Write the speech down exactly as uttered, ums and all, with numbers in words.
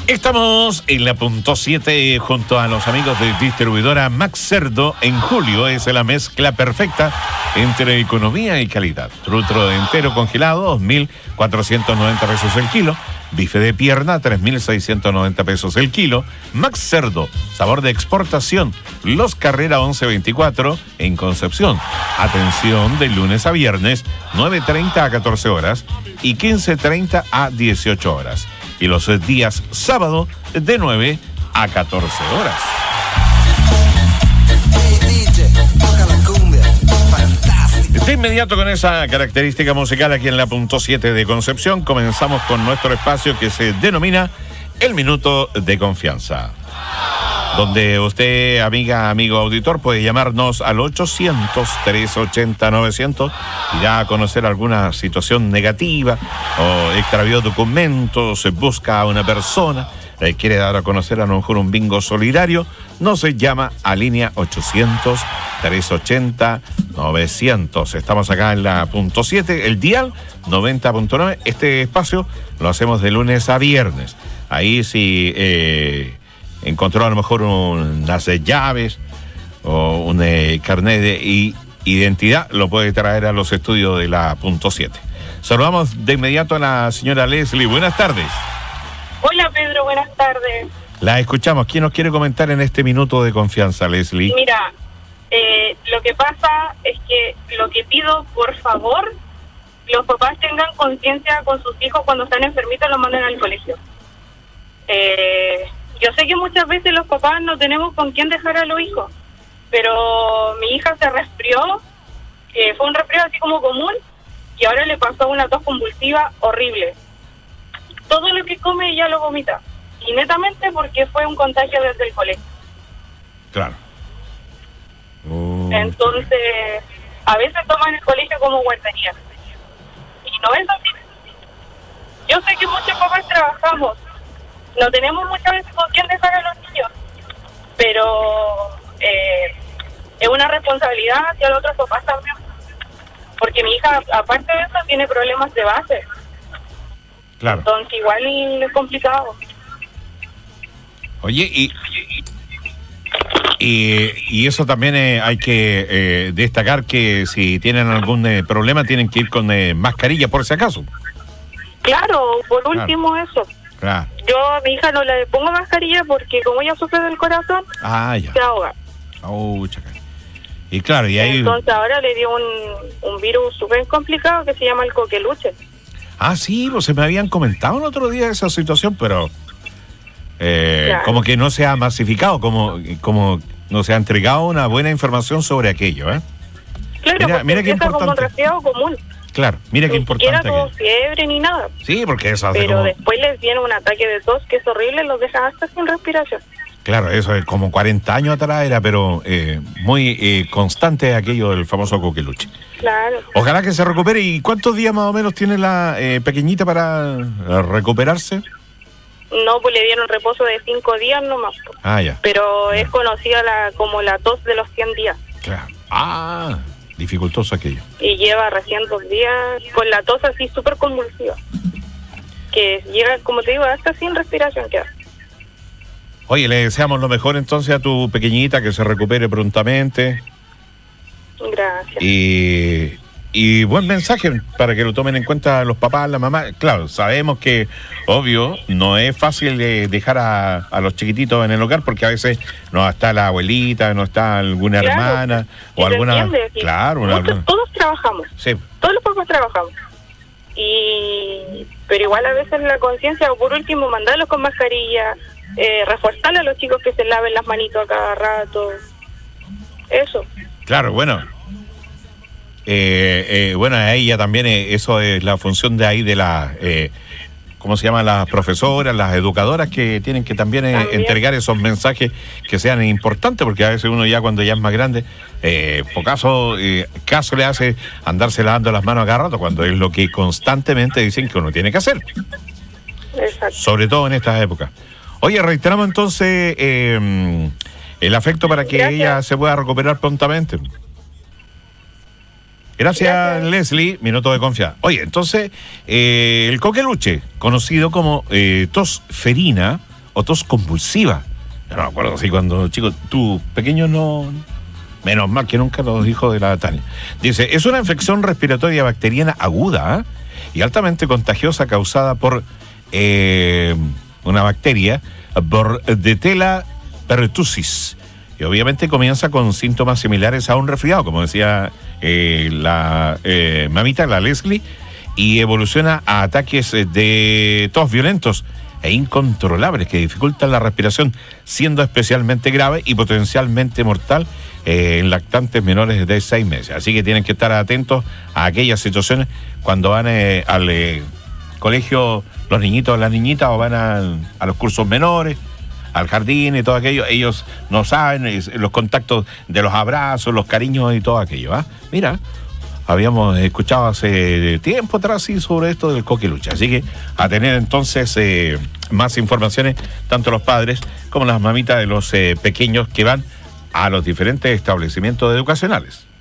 Estamos en la punto siete junto a los amigos de distribuidora Max Cerdo. En julio es la mezcla perfecta entre economía y calidad. Trutro entero congelado, dos mil cuatrocientos noventa pesos el kilo. Bife de pierna, tres mil seiscientos noventa pesos el kilo. Max Cerdo, sabor de exportación. Los Carrera once veinticuatro en Concepción. Atención de lunes a viernes, nueve treinta a catorce horas y quince treinta a dieciocho horas. Y los días sábado de nueve a catorce horas. De inmediato con esa característica musical aquí en la punto siete de Concepción, comenzamos con nuestro espacio que se denomina El Minuto de Confianza. Donde usted, amiga, amigo auditor, puede llamarnos al ochocientos, trescientos ochenta, novecientos y ya a conocer alguna situación negativa o extravió documentos, busca a una persona, eh, quiere dar a conocer a lo mejor un bingo solidario, no se llama a línea ochocientos, trescientos ochenta, novecientos. Estamos acá en la punto siete, el dial noventa punto nueve. Este espacio lo hacemos de lunes a viernes. Ahí sí... Eh, encontró a lo mejor unas llaves o un eh, carnet de i- identidad, lo puede traer a los estudios de la punto siete. Saludamos de inmediato a la señora Leslie. Buenas tardes. Hola Pedro, buenas tardes. La escuchamos. ¿Quién nos quiere comentar en este minuto de confianza, Leslie? Mira, eh, lo que pasa es que lo que pido, por favor, los papás tengan conciencia con sus hijos cuando están enfermitos, los manden al colegio. Eh... Yo sé que muchas veces los papás no tenemos con quién dejar a los hijos, pero mi hija se resfrió, que fue un resfriado así como común, y ahora le pasó una tos convulsiva horrible. Todo lo que come ella lo vomita, y netamente porque fue un contagio desde el colegio. Claro. Oh. Entonces, a veces toman el colegio como guardería, y no es así. Yo sé que muchos papás trabajamos, no tenemos muchas veces con quién dejar a los niños, pero eh, es una responsabilidad hacia los otros papás también, porque mi hija, aparte de eso, tiene problemas de base. Claro. Entonces igual es complicado. Oye, y y, y eso también eh, hay que eh, destacar que si tienen algún eh, problema tienen que ir con eh, mascarilla por si acaso. Claro, por último claro. Eso. Claro. Yo a mi hija no le pongo mascarilla porque como ella sufre del corazón, ah, ya. se ahoga. Oh, chacal. Y claro, y ahí... Entonces ahora le dio un, un virus súper complicado que se llama el coqueluche. Ah, sí, pues se me habían comentado el otro día esa situación, pero eh, claro. Como que no se ha masificado, como, como no se ha entregado una buena información sobre aquello, ¿eh? Claro, mira, mira qué importante. Como un resfriado común. Claro, mira qué ni importante. Ni siquiera tuvo fiebre ni nada. Sí, porque eso hace Pero como... después les viene un ataque de tos que es horrible, los deja hasta sin respiración. Claro, eso es como cuarenta años atrás era, pero eh, muy eh, constante aquello del famoso coqueluche. Claro. Ojalá que se recupere. ¿Y cuántos días más o menos tiene la eh, pequeñita para recuperarse? No, pues le dieron reposo de cinco días nomás. Ah, ya. Pero ya. Es conocida la, como la tos de los cien días. Claro. Ah, dificultoso aquello. Y lleva recién dos días con la tos así súper convulsiva. Que llega, como te digo, hasta sin respiración queda. Oye, le deseamos lo mejor entonces a tu pequeñita, que se recupere prontamente. Gracias. Y, y buen mensaje para que lo tomen en cuenta los papás, la mamá. Claro, sabemos que, obvio, no es fácil eh, dejar a, a los chiquititos en el hogar porque a veces no está la abuelita, no está alguna claro, hermana o alguna... Entiende, sí. Claro, una, Muchos, alguna... Todos trabajamos. Sí. Todos los papás trabajamos. Y pero igual a veces la conciencia, o por último, mandarlos con mascarilla, eh, reforzarle a los chicos que se laven las manitos a cada rato. Eso. Claro, bueno. Eh, eh, bueno, ahí ya también eh, eso es la función de ahí de la... Eh, ¿Cómo se llaman las profesoras, las educadoras que tienen que también, eh, también entregar esos mensajes que sean importantes? Porque a veces uno ya cuando ya es más grande, eh, por caso, eh, caso le hace andarse lavando las manos a cada rato, cuando es lo que constantemente dicen que uno tiene que hacer. Exacto. Sobre todo en estas épocas. Oye, reiteramos entonces eh, el afecto para que Gracias. ella se pueda recuperar prontamente. Gracias, Gracias, Leslie. Minuto de confianza. Oye, entonces, eh, el coqueluche, conocido como eh, tosferina o tos convulsiva. Yo no me acuerdo si cuando, chicos, tú pequeño no... Menos mal que nunca los dijo de la Tania. Dice, es una infección respiratoria bacteriana aguda, ¿eh? Y altamente contagiosa causada por eh, una bacteria, Bordetella pertussis. Y obviamente comienza con síntomas similares a un resfriado, como decía eh, la eh, mamita, la Leslie, y evoluciona a ataques de tos violentos e incontrolables que dificultan la respiración, siendo especialmente grave y potencialmente mortal eh, en lactantes menores de seis meses. Así que tienen que estar atentos a aquellas situaciones cuando van eh, al eh, colegio los niñitos o las niñitas, o van a, a los cursos menores, al jardín y todo aquello. Ellos no saben es, los contactos de los abrazos, los cariños y todo aquello. ¿eh? Mira, habíamos escuchado hace tiempo atrás sí, sobre esto del coqueluche. Así que a tener entonces eh, más informaciones, tanto los padres como las mamitas de los eh, pequeños que van a los diferentes establecimientos educacionales.